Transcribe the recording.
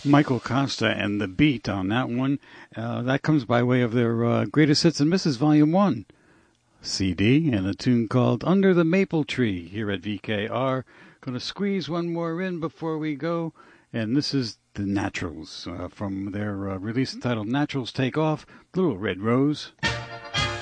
Michael Costa and the beat on that one. That comes by way of their Greatest Hits and Misses Volume 1 CD and a tune called Under the Maple Tree here at VKR. Going to squeeze one more in before we go. And this is the Naturals from their release entitled Naturals Take Off, Little Red Rose.